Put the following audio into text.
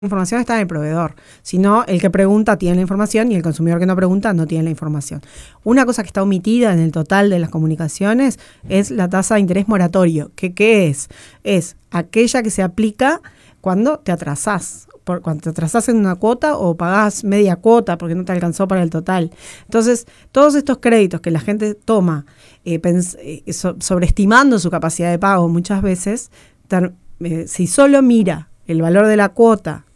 información está en el proveedor, sino el que pregunta tiene la información y el consumidor que no pregunta no tiene la información. Una cosa que está omitida en el total de las comunicaciones es la tasa de interés moratorio. ¿Qué es? Es aquella que se aplica cuando te atrasás. Cuando te atrasás en una cuota o pagás media cuota porque no te alcanzó para el total. Entonces, todos estos créditos que la gente toma sobreestimando su capacidad de pago muchas veces, si solo mira el valor de la cuota